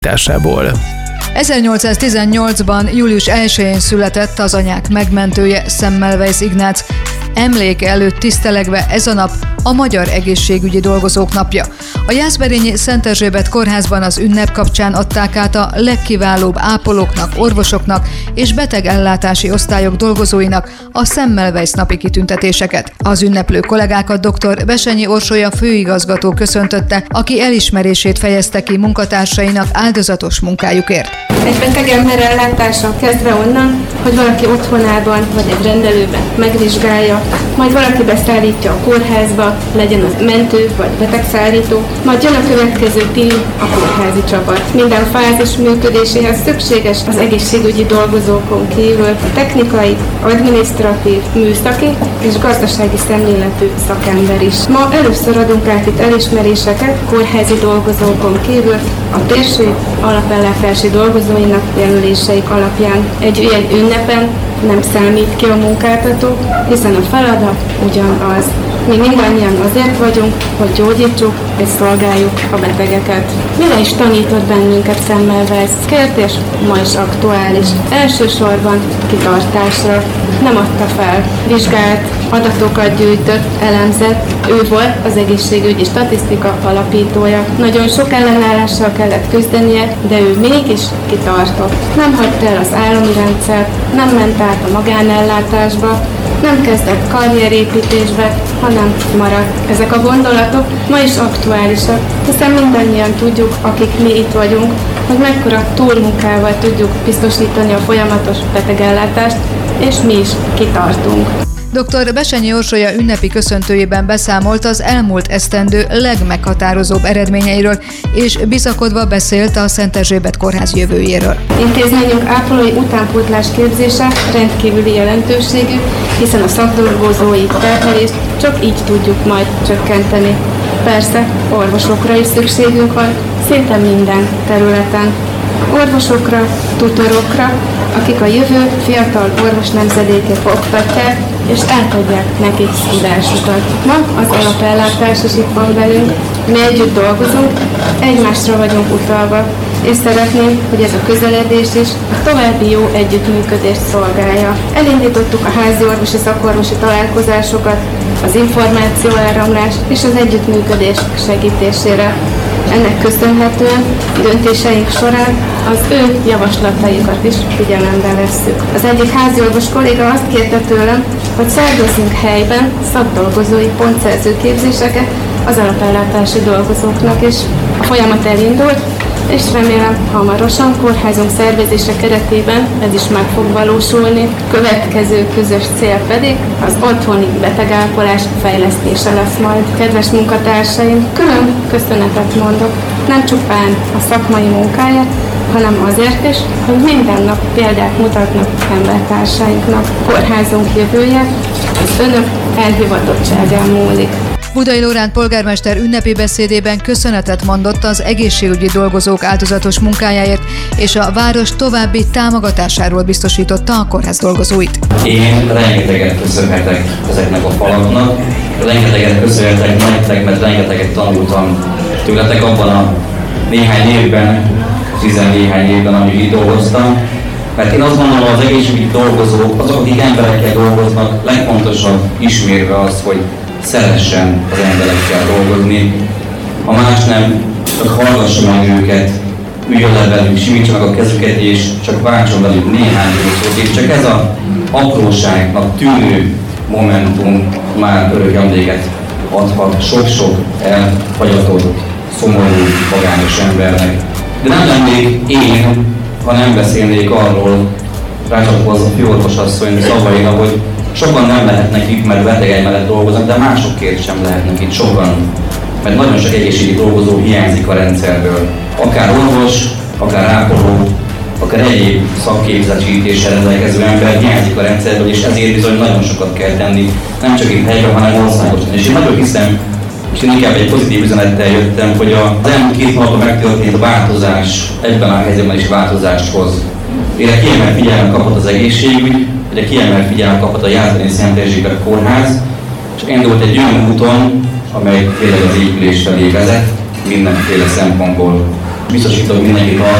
tásából. 1818-ban július 1-én született az anyák megmentője, Semmelweis Ignác. Emléke előtt tisztelegve ez a nap a Magyar Egészségügyi Dolgozók Napja. A Jászberényi Szent Erzsébet kórházban az ünnep kapcsán adták át a legkiválóbb ápolóknak, orvosoknak és betegellátási osztályok dolgozóinak a Semmelweis napi kitüntetéseket. Az ünneplő kollégákat dr. Besenyi Orsolya főigazgató köszöntötte, aki elismerését fejezte ki munkatársainak áldozatos munkájukért. Egy betegember ellátása kezdve onnan, hogy valaki otthonában vagy egy rendelőben megvizsgálja, majd valaki beszállítja a kórházba, legyen az mentő vagy betegszállító, majd jön a következő tím, a kórházi csapat. Minden fázis működéséhez szükséges az egészségügyi dolgozókon kívül a technikai, adminisztratív, műszaki és gazdasági szemléletű szakember is. Ma először adunk át itt elismeréseket kórházi dolgozókon kívül a térség alapellátási dolgozóinak jelöléseik alapján. Egy ilyen ünnepen nem számít ki a munkáltató, hiszen a feladat ugyanaz. Mi mindannyian azért vagyunk, hogy gyógyítsuk és szolgáljuk a betegeket. Mire is tanított bennünket Semmelweis? Kérdés ma is aktuális. Elsősorban kitartásra. Nem adta fel. Vizsgált, adatokat gyűjtött, elemzett. Ő volt az egészségügyi statisztika alapítója. Nagyon sok ellenállással kellett küzdenie, de ő mégis kitartott. Nem hagyta el az állami rendszert, nem ment át a magánellátásba, nem kezdett karrierépítésbe, hanem maradt. Ezek a gondolatok ma is aktuálisak, hiszen mindannyian tudjuk, akik mi itt vagyunk, hogy mekkora túlmunkával tudjuk biztosítani a folyamatos betegellátást, és mi is kitartunk. Dr. Besenyi Orsolya ünnepi köszöntőjében beszámolt az elmúlt esztendő legmeghatározóbb eredményeiről, és bizakodva beszélt a Szent Erzsébet kórház jövőjéről. Intézményünk ápolói utánpótlás képzése rendkívüli jelentőségű, hiszen a szakdolgozói terhelést csak így tudjuk majd csökkenteni. Persze, orvosokra is szükségünk van, szinte minden területen. Orvosokra, tutorokra, akik a jövő fiatal orvos nemzedékét oktatják, és átadják nekik tudásukat. Ma az alapellátás is itt van velünk, mi együtt dolgozunk, egymásra vagyunk utalva, és szeretném, hogy ez a közeledés is a további jó együttműködést szolgálja. Elindítottuk a házi orvosi szakorvosi találkozásokat, az információáramlás és az együttműködés segítésére. Ennek köszönhetően döntéseink során az ő javaslataikat is figyelembe vesszük. Az egyik háziorvos kolléga azt kérte tőlem, hogy szervezzünk helyben szakdolgozói pontszerző képzéseket az alapellátási dolgozóknak is. A folyamat elindult, és remélem hamarosan kórházunk szervezése keretében ez is meg fog valósulni. Következő közös cél pedig az otthoni betegápolás fejlesztése lesz majd. Kedves munkatársaim, külön köszönetet mondok, nem csupán a szakmai munkáért, hanem azért is, hogy minden nap példát mutatnak embertársainknak. Kórházunk jövője az önök elhivatottságán múlik. Budai Lóránt polgármester ünnepi beszédében köszönetet mondott az egészségügyi dolgozók áldozatos munkájáért, és a város további támogatásáról biztosította a kórház dolgozóit. Én rengeteget köszönhetek ezeknek a falaknak, rengeteget köszönhetek nektek, mert rengeteget tanultam tőletek abban a néhány évben, 10 néhány évben, amíg itt dolgoztam. Mert én azt gondolom, az egészségügyi dolgozók, azok, akik emberekkel dolgoznak, legfontosabb ismérve az, hogy szeressen az emberekkel dolgozni. Ha más nem, csak hallgassa meg őket, üljön le velük, simítsa meg a kezüket, és csak váltson velük néhány szót. És csak ez az apróságnak tűnő momentum már örök emléket adhat sok-sok elhagyatott, szomorú, magányos embernek. De nem lennék én, ha nem beszélnék arról, rácsatlakozva a főorvosasszony szavaira, hogy sokan nem lehetnek itt, mert betegek mellett dolgoznak, de másokért sem lehetnek itt sokan. Mert nagyon sok egészségügyi dolgozó hiányzik a rendszerből. Akár orvos, akár ápoló, akár egyéb szakképzettségítéssel rendelkező ember hiányzik a rendszerből, és ezért bizony nagyon sokat kell tenni, nem csak itt helyben, hanem országosan. És én nagyon hiszem, és én inkább egy pozitív üzenettel jöttem, hogy az elmúlt 2 hónapban megtörtént a változás, ebben a helyzetben is változást hoz. Erre kiemelt figyelmet kapott az egészségügy, erre kiemelt figyelmet kapott a Jászberényi Szent Erzsébet kórház, és indult egy olyan úton, amely tényleg az épülés felé vezet, mindenféle szempontból. biztosítok mindenkit